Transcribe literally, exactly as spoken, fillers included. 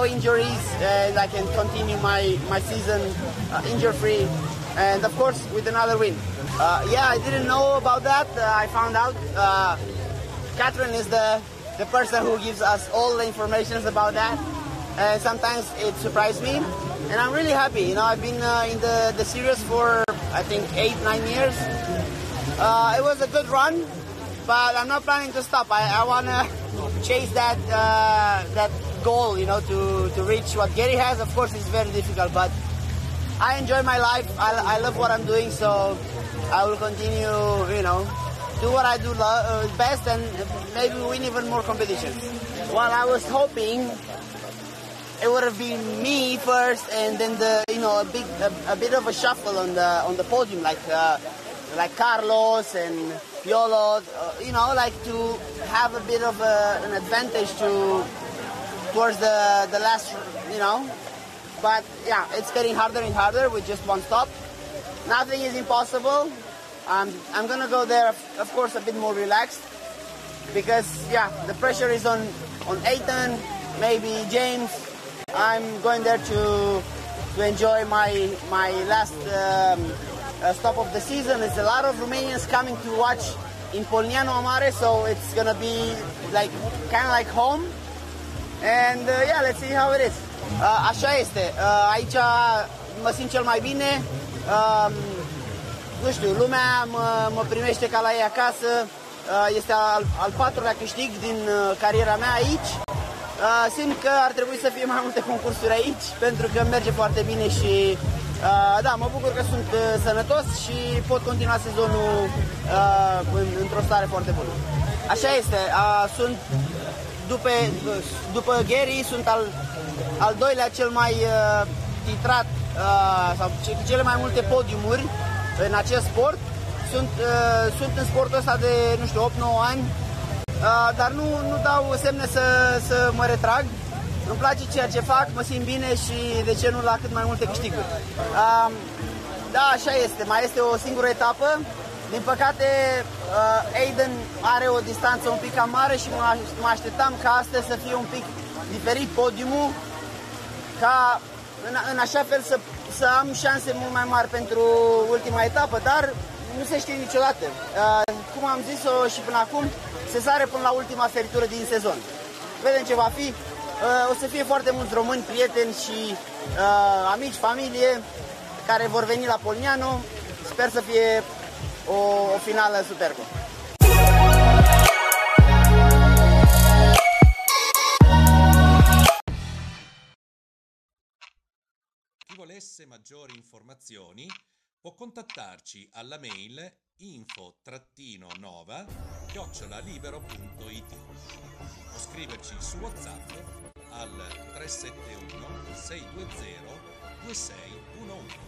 injuries and I can continue my, my season uh, injury-free and of course with another win. Uh, yeah, I didn't know about that. Uh, I found out uh, Catherine is the, the person who gives us all the information about that. And sometimes it surprised me and I'm really happy. You know, I've been uh, in the, the series for I think eight, nine years. Uh, it was a good run, but I'm not planning to stop. I, I want to chase that uh, that goal, you know, to, to reach what Gary has. Of course, it's very difficult, but I enjoy my life. I, I love what I'm doing, so I will continue, you know, do what I do uh, best and maybe win even more competitions. Well, I was hoping it would have been me first, and then the you know a big a, a bit of a shuffle on the on the podium, like uh, like Carlos and Piolo, uh, you know, like to have a bit of a, an advantage to towards the the last, you know. But yeah, it's getting harder and harder with just one stop. Nothing is impossible. Um, I'm gonna go there, of course, a bit more relaxed because yeah, the pressure is on on Ethan, maybe James. I'm going there to to enjoy my my last um, uh, stop of the season. There's a lot of Romanians coming to watch in Polignano Amare, so it's gonna be like kind of like home. And uh, yeah, let's see how it is. Uh, așa este. Uh, aici mă simt cel mai bine. Uh, nu știu, lumea mă, mă primește ca la ei acasă. Uh, este al, al patrulea câștig din uh, cariera mea aici. Uh, simt că ar trebui să fie mai multe concursuri aici, pentru că merge foarte bine și uh, da, mă bucur că sunt uh, sănătos și pot continua sezonul uh, în, într-o stare foarte bună. Așa este, uh, sunt după, după Gary, sunt al, al doilea cel mai uh, titrat, uh, sau cele mai multe podiumuri în acest sport. Sunt, uh, sunt în sportul ăsta de, nu știu, opt nouă ani. Uh, dar nu, nu dau semne să, să mă retrag. Îmi place ceea ce fac, mă simt bine și de ce nu la cât mai multe câștiguri. Uh, da, așa este, mai este o singură etapă. Din păcate, uh, Aiden are o distanță un pic cam mare și mă, mă așteptam ca astăzi să fie un pic diferit podiumul, ca în, în așa fel să, să am șanse mult mai mari pentru ultima etapă, dar nu se știe niciodată. Uh, cum am zis-o și până acum, se sare până la ultima feritură din sezon. Vedem ce va fi. Uh, o să fie foarte mulți români, prieteni și uh, amici, familie care vor veni la Polignano. Sper să fie o, o finală superbă. Chi volesse maggiori informazioni può contattarci alla mail info nova chiocciola libero punto it o scriverci su WhatsApp al tre sette uno sei due zero due sei uno uno.